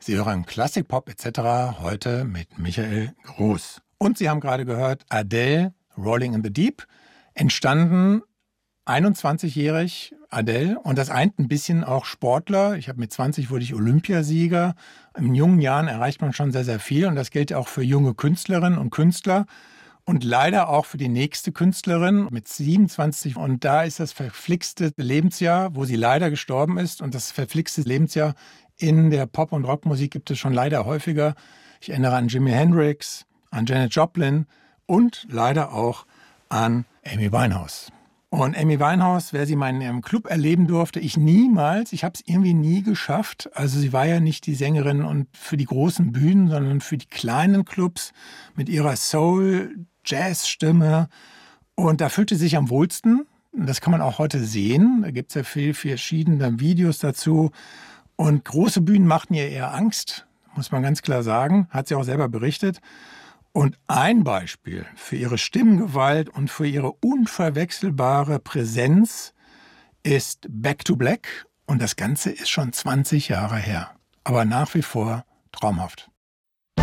Sie hören Klassikpop etc. heute mit Michael Groß. Und Sie haben gerade gehört Adele, Rolling in the Deep. Entstanden 21-jährig Adele, und das eint ein bisschen auch Sportler. Mit 20 wurde ich Olympiasieger. In jungen Jahren erreicht man schon sehr, sehr viel, und das gilt auch für junge Künstlerinnen und Künstler und leider auch für die nächste Künstlerin mit 27. Und da ist das verflixte Lebensjahr, wo sie leider gestorben ist, und das verflixte Lebensjahr in der Pop- und Rockmusik gibt es schon leider häufiger. Ich erinnere an Jimi Hendrix, an Janis Joplin und leider auch an Amy Winehouse. Und Amy Winehouse, wer sie mal in ihrem Club erleben durfte, ich niemals. Ich habe es irgendwie nie geschafft. Also sie war ja nicht die Sängerin und für die großen Bühnen, sondern für die kleinen Clubs mit ihrer Soul-Jazz-Stimme. Und da fühlte sie sich am wohlsten. Und das kann man auch heute sehen. Da gibt es ja viele verschiedene Videos dazu. Und große Bühnen machten ihr eher Angst, muss man ganz klar sagen. Hat sie auch selber berichtet. Und ein Beispiel für ihre Stimmgewalt und für ihre unverwechselbare Präsenz ist Back to Black. Und das Ganze ist schon 20 Jahre her. Aber nach wie vor traumhaft.